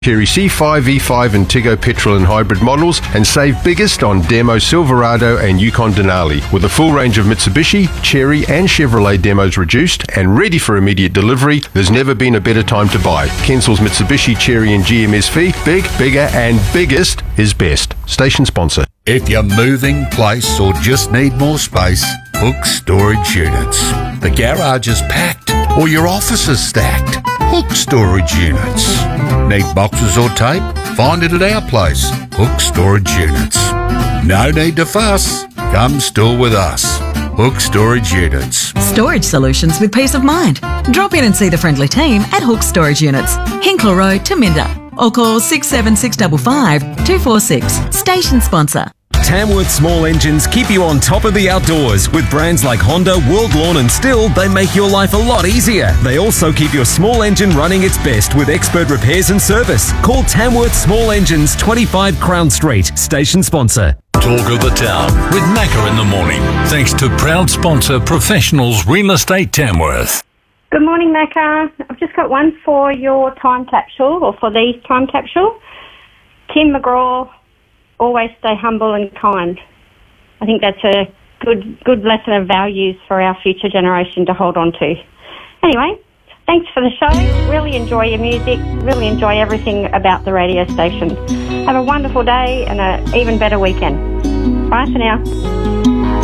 Chery C5, E5 and Tiggo petrol and hybrid models, and save biggest on Demo Silverado and Yukon Denali. With a full range of Mitsubishi, Chery and Chevrolet demos reduced and ready for immediate delivery, there's never been a better time to buy. Kensel's Mitsubishi, Chery and GMSV, big, bigger and biggest is best. Station sponsor. If you're moving, place or just need more space, Hook Storage Units. The garage is packed or your office is stacked. Hook Storage Units. Need boxes or tape? Find it at our place, Hook Storage Units. No need to fuss. Come store with us. Hook Storage Units. Storage solutions with peace of mind. Drop in and see the friendly team at Hook Storage Units, Hinkler Road, Taminda, or call 67655 246. Station sponsor. Tamworth Small Engines keep you on top of the outdoors. With brands like Honda, World Lawn and Stihl, they make your life a lot easier. They also keep your small engine running its best with expert repairs and service. Call Tamworth Small Engines, 25 Crown Street. Station sponsor. Talk of the Town with Macca in the morning. Thanks to proud sponsor Professionals Real Estate Tamworth. Good morning, Macca. I've just got one for your time capsule, or for the time capsule. Tim McGraw, always stay humble and kind. I think that's a good lesson of values for our future generation to hold on to. Anyway, thanks for the show. Really enjoy your music. Really enjoy everything about the radio station. Have a wonderful day and an even better weekend. Bye for now.